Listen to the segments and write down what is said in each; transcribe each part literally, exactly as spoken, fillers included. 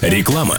Реклама.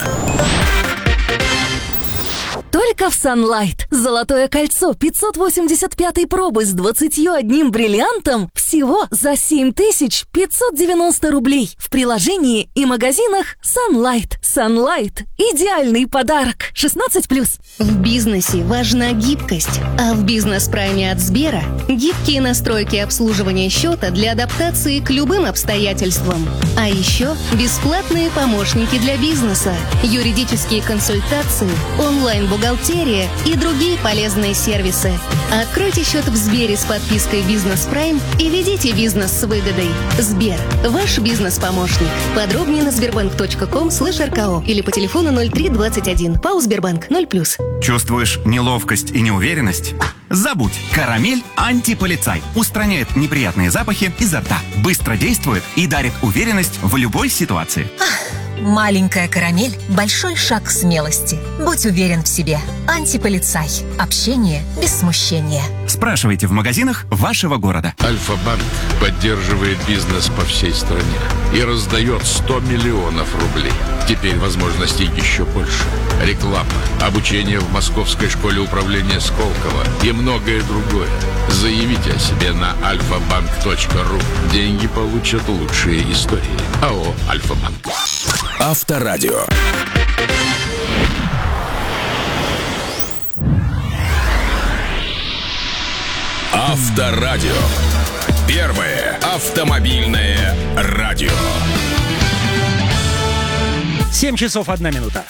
Только в Sunlight. Золотое кольцо пятьсот восемьдесят пятой пробы с двадцатью одним бриллиантом всего за семь тысяч пятьсот девяносто рублей. В приложении и магазинах Sunlight. Sunlight – идеальный подарок. шестнадцать плюс. В бизнесе важна гибкость, а в бизнес-прайме от Сбера гибкие настройки обслуживания счета для адаптации к любым обстоятельствам. А еще бесплатные помощники для бизнеса, юридические консультации, онлайн-бухгалтерия и другие полезные сервисы. Откройте счет в Сбере с подпиской «Бизнес Прайм» и ведите бизнес с выгодой. Сбер – ваш бизнес-помощник. Подробнее на сбербанк точка ком слэш эр ка о или по телефону ноль три двадцать один. ПАО «Сбербанк» ноль плюс. Чувствуешь неловкость и неуверенность? Забудь. Карамель антиполицай. Устраняет неприятные запахи изо рта. Быстро действует и дарит уверенность в любой ситуации. Маленькая карамель – большой шаг к смелости. Будь уверен в себе. Антиполицай. Общение без смущения. Спрашивайте в магазинах вашего города. Альфа-банк поддерживает бизнес по всей стране и раздает сто миллионов рублей. Теперь возможностей еще больше. Реклама, обучение в Московской школе управления Сколково и многое другое. Заявите о себе на альфа-банк точка ру. Деньги получат лучшие истории. АО «Альфа-банк». Авторадио. Авторадио. Первое автомобильное радио. семь часов одна минута.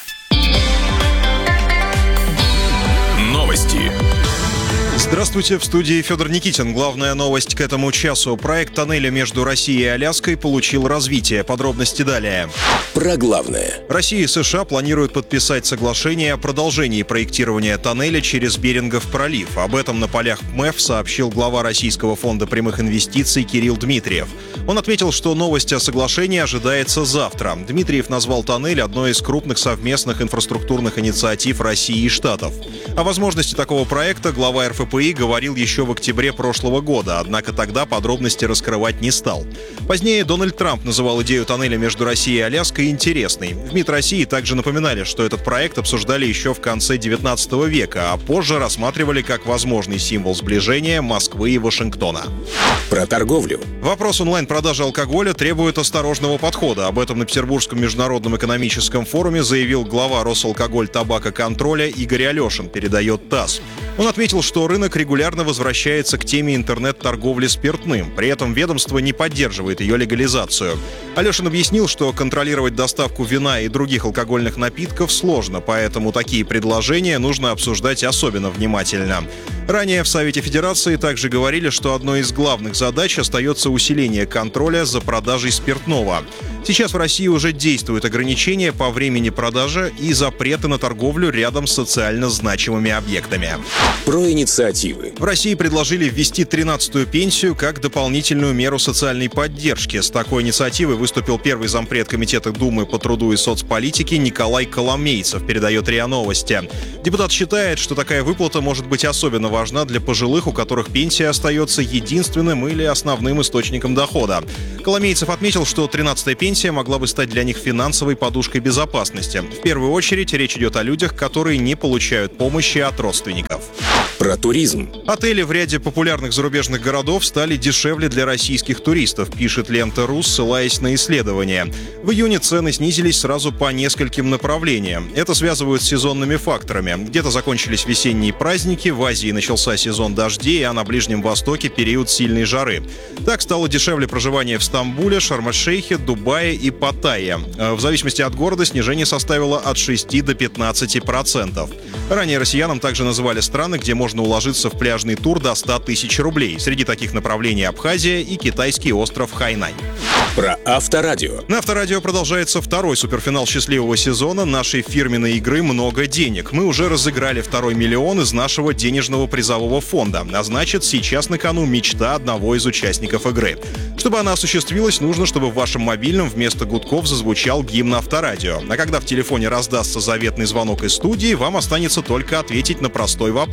Новости. Здравствуйте, в студии Федор Никитин. Главная новость к этому часу. Проект тоннеля между Россией и Аляской получил развитие. Подробности далее. Про главное. Россия и США планируют подписать соглашение о продолжении проектирования тоннеля через Берингов пролив. Об этом на полях ПМЭФ сообщил глава Российского фонда прямых инвестиций Кирилл Дмитриев. Он отметил, что новость о соглашении ожидается завтра. Дмитриев назвал тоннель одной из крупных совместных инфраструктурных инициатив России и Штатов. О возможности такого проекта глава эр эф пэ и говорил еще в октябре прошлого года, однако тогда подробности раскрывать не стал. Позднее Дональд Трамп называл идею тоннеля между Россией и Аляской интересной. В МИД России также напоминали, что этот проект обсуждали еще в конце девятнадцатого века, а позже рассматривали как возможный символ сближения Москвы и Вашингтона. Про торговлю. Вопрос онлайн-продажи алкоголя требует осторожного подхода. Об этом на Петербургском международном экономическом форуме заявил глава Росалкоголь-табакоконтроля Игорь Алешин, передает ТАСС. Он отметил, что рынок регулярно возвращается к теме интернет-торговли спиртным. При этом ведомство не поддерживает ее легализацию. Алешин объяснил, что контролировать доставку вина и других алкогольных напитков сложно, поэтому такие предложения нужно обсуждать особенно внимательно. Ранее в Совете Федерации также говорили, что одной из главных задач остается усиление контроля за продажей спиртного. Сейчас в России уже действуют ограничения по времени продажи и запреты на торговлю рядом с социально значимыми объектами. Про инициативы. В России предложили ввести тринадцатую пенсию как дополнительную меру социальной поддержки. С такой инициативой выступил первый зампред Комитета Думы по труду и соцполитике Николай Коломейцев, передает РИА Новости. Депутат считает, что такая выплата может быть особенно важна для пожилых, у которых пенсия остается единственным или основным источником дохода. Коломейцев отметил, что тринадцатая пенсия могла бы стать для них финансовой подушкой безопасности. В первую очередь речь идет о людях, которые не получают помощи от родственников. Про туризм. Отели в ряде популярных зарубежных городов стали дешевле для российских туристов, пишет Лента.ру, ссылаясь на исследования. В июне цены снизились сразу по нескольким направлениям. Это связывают с сезонными факторами. Где-то закончились весенние праздники, в Азии начался сезон дождей, а на Ближнем Востоке период сильной жары. Так стало дешевле проживание в Стамбуле, Шарм-эль-Шейхе, Дубае и Паттайе. В зависимости от города снижение составило от шести до пятнадцати процентов. Ранее россиянам также называли страны, где можно уложиться в пляжный тур до ста тысяч рублей. Среди таких направлений Абхазия и китайский остров Хайнань. Про Авторадио. На Авторадио продолжается второй суперфинал счастливого сезона нашей фирменной игры «Много денег». Мы уже разыграли второй миллион из нашего денежного призового фонда. А значит, сейчас на кону мечта одного из участников игры. Чтобы она осуществилась, нужно, чтобы в вашем мобильном вместо гудков зазвучал гимн Авторадио. А когда в телефоне раздастся заветный звонок из студии, вам останется только ответить на простой вопрос: какая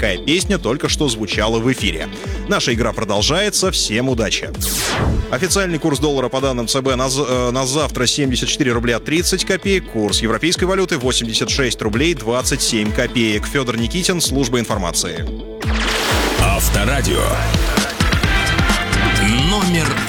какая песня только что звучала в эфире. Наша игра продолжается. Всем удачи! Официальный курс доллара по данным ЦБ на, на завтра семьдесят четыре рубля тридцать копеек. Курс европейской валюты восемьдесят шесть рублей двадцать семь копеек. Федор Никитин, служба информации. Авторадио. Номер